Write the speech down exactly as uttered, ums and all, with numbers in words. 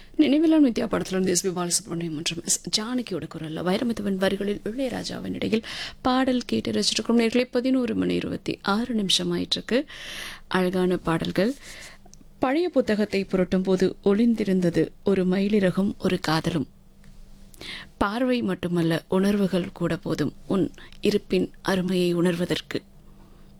நினைவிலான வித்யா படத்திலிருந்து S B Balasubramaniam மற்றும் S ஜானகியோட குரல்ல வைரமுத்துவன் வரிகளில் இளையராஜாவின் இடையில் பாடல் கேட்டு ரசிச்சிருக்கும் நேர்களை பதினோரு மணி இருபத்தி ஆறு நிமிஷம் ஆயிட்டிருக்கு. அழகான பாடல்கள். பழைய புத்தகத்தை புரட்டும் போது ஒளிந்திருந்தது ஒரு மயிலிறகும் ஒரு காதலும். பார்வை மட்டுமல்ல, உணர்வுகள் கூட போதும் உன் இருப்பின் அருமையை உணர்வதற்கு.